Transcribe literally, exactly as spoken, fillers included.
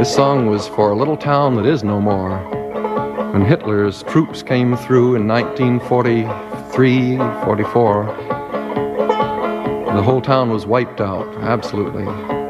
This song was for a little town that is no more. When Hitler's troops came through in nineteen forty-three, forty-four, the whole town was wiped out, absolutely.